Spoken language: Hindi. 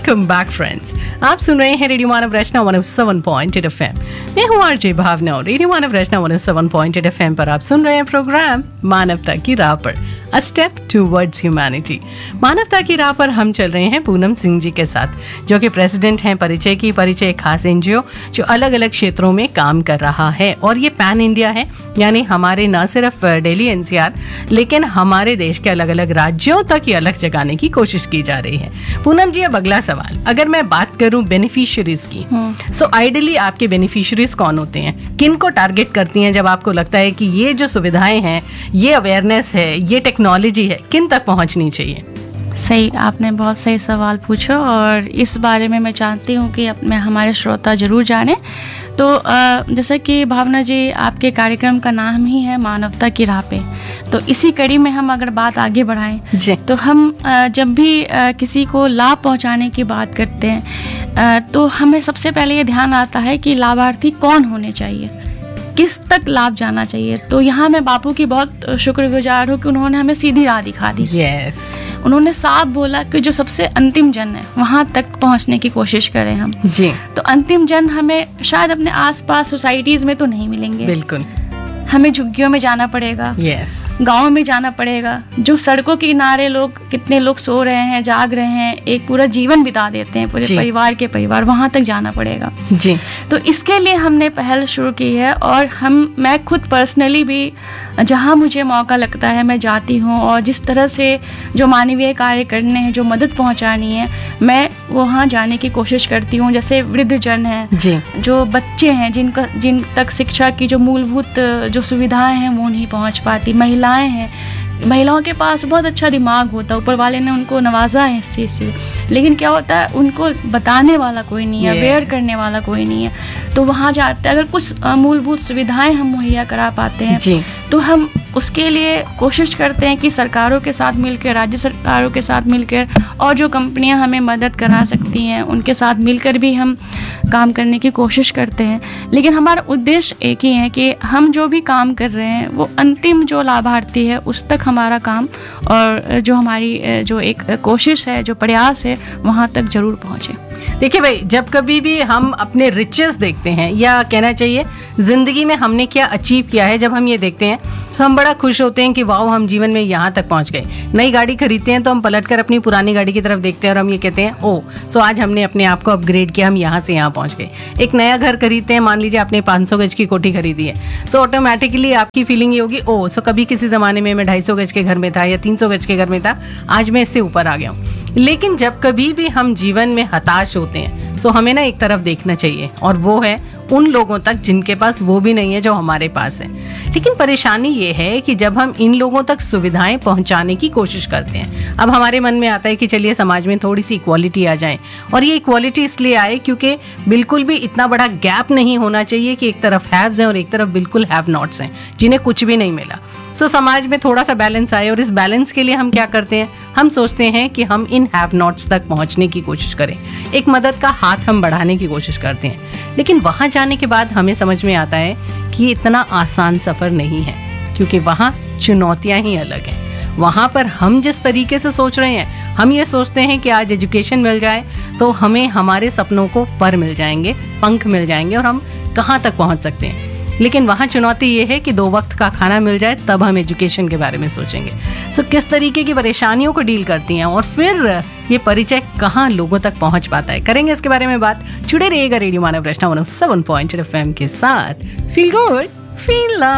Welcome back friends. आप सुन रहे हैं रेडियो मानव रचना 107.8 FM। मैं हूँ आरजे भावना और रेडियो मानव रचना 107.8 FM पर आप सुन रहे हैं प्रोग्राम मानवता की राह पर, अ स्टेप टुवर्ड्स ह्यूमैनिटी। मानवता की राह पर हम चल रहे हैं पूनम सिंह जी के साथ, जो कि प्रेसिडेंट हैं परिचय एक खास एनजीओ जो अलग अलग क्षेत्रों में काम कर रहा है। और ये पैन इंडिया है, यानी हमारे न सिर्फ दिल्ली एनसीआर लेकिन हमारे देश के अलग अलग राज्यों तक ये अलग जगाने की कोशिश की जा रही है। पूनम जी, अब अगला सवाल, अगर मैं बात करूं बेनिफिशियरीज की, सो आइडियली आपके बेनिफिशियरीज कौन होते हैं? किन को टारगेट करती हैं जब आपको लगता है कि ये जो सुविधाएं हैं, ये अवेयरनेस है, ये टेक्नोलॉजी है, किन तक पहुंचनी चाहिए? सही, आपने बहुत सही सवाल पूछा और इस बारे में मैं चाहती हूँ कि मैं हमारे श्रोता जरूर जाने। तो जैसा कि भावना जी, आपके कार्यक्रम का नाम ही है मानवता की राह पे, तो इसी कड़ी में हम अगर बात आगे बढ़ाएं तो हम जब भी किसी को लाभ पहुंचाने की बात करते हैं तो हमें सबसे पहले ये ध्यान आता है कि लाभार्थी कौन होने चाहिए, किस तक लाभ जाना चाहिए। तो यहाँ मैं बापू की बहुत शुक्रगुजार हूँ कि उन्होंने हमें सीधी राह दिखा दी। उन्होंने साफ बोला कि जो सबसे अंतिम जन है वहाँ तक पहुँचने की कोशिश करें हम जी। तो अंतिम जन हमें शायद अपने आसपास सोसाइटीज में तो नहीं मिलेंगे, बिल्कुल हमें झुग्गियों में जाना पड़ेगा, गाँव में जाना पड़ेगा। जो सड़कों के किनारे कितने लोग सो रहे हैं, जाग रहे हैं, एक पूरा जीवन बिता देते हैं पूरे परिवार, वहां तक जाना पड़ेगा जी। तो इसके लिए हमने पहल शुरू की है और मैं खुद पर्सनली भी जहां मुझे मौका लगता है मैं जाती हूं और जिस तरह से जो मानवीय कार्य करने हैं, जो मदद पहुंचानी है, मैं वहां जाने की कोशिश करती हूं। जैसे वृद्ध जन हैं, जो बच्चे हैं जिन तक शिक्षा की जो मूलभूत जो सुविधाएं हैं वो नहीं पहुंच पाती, महिलाएं हैं, महिलाओं के पास बहुत अच्छा दिमाग होता है, ऊपर वाले ने उनको नवाजा है इस चीज़ से, लेकिन क्या होता है उनको बताने वाला कोई नहीं है, अवेयर करने वाला कोई नहीं है। तो वहाँ जाते अगर कुछ मूलभूत सुविधाएं हम मुहैया करा पाते हैं तो हम उसके लिए कोशिश करते हैं कि सरकारों के साथ मिलकर, राज्य सरकारों के साथ मिलकर और जो कंपनियां हमें मदद करा सकती हैं उनके साथ मिलकर भी हम काम करने की कोशिश करते हैं। लेकिन हमारा उद्देश्य एक ही है कि हम जो भी काम कर रहे हैं वो अंतिम जो लाभार्थी है उस तक हमारा काम और जो हमारी जो एक कोशिश है, जो प्रयास है, वहाँ तक जरूर पहुँचे। देखिए भाई, जब कभी भी हम अपने रिचेस देखते हैं, या कहना चाहिए जिंदगी में हमने क्या अचीव किया है, जब हम ये देखते हैं तो हम बड़ा खुश होते हैं कि वाओ, हम जीवन में यहाँ तक पहुँच गए। नई गाड़ी खरीदते हैं तो हम पलटकर अपनी पुरानी गाड़ी की तरफ देखते हैं और हम ये कहते हैं ओ सो आज हमने अपने आप को अपग्रेड किया, हम यहाँ से यहाँ पहुँच गए। एक नया घर खरीदते हैं, मान लीजिए आपने 500 गज की कोठी खरीदी है, सो ऑटोमेटिकली आपकी फीलिंग ये होगी ओ सो कभी किसी ज़माने में मैं 250 गज के घर में था या 300 गज के घर में था, आज मैं इससे ऊपर आ गया हूँ। लेकिन जब कभी भी हम जीवन में हताश होते हैं सो हमें ना एक तरफ देखना चाहिए और वो है उन लोगों तक जिनके पास वो भी नहीं है जो हमारे पास है। लेकिन परेशानी ये है कि जब हम इन लोगों तक सुविधाएं पहुंचाने की कोशिश करते हैं, अब हमारे मन में आता है कि चलिए समाज में थोड़ी सी इक्वालिटी आ जाए, और ये इक्वालिटी इसलिए आए क्योंकि बिल्कुल भी इतना बड़ा गैप नहीं होना चाहिए कि एक तरफ हैव्स हैं और एक तरफ बिल्कुल हैव नॉट्स हैं जिन्हें कुछ भी नहीं मिला। सो समाज में थोड़ा सा बैलेंस आए, और इस बैलेंस के लिए हम क्या करते हैं, हम सोचते हैं कि हम इन हैव नॉट्स तक पहुंचने की कोशिश करें, एक मदद का हाथ हम बढ़ाने की कोशिश करते हैं। लेकिन वहां जाने के बाद हमें समझ में आता है कि ये इतना आसान सफर नहीं है, क्योंकि वहां चुनौतियां ही अलग हैं। वहां पर हम जिस तरीके से सोच रहे हैं, हम ये सोचते हैं कि आज एजुकेशन मिल जाए तो हमें हमारे सपनों को पर मिल जाएंगे, पंख मिल जाएंगे और हम कहाँ तक पहुंच सकते हैं। लेकिन वहाँ चुनौती ये है कि 2 वक्त का खाना मिल जाए तब हम एजुकेशन के बारे में सोचेंगे। सो किस तरीके की परेशानियों को डील करती हैं और फिर ये परिचय कहाँ लोगों तक पहुँच पाता है, करेंगे इसके बारे में बात। जुड़े रहिएगा रेडियो मानव रचना 107.8 FM के साथ। Feel good, feel love.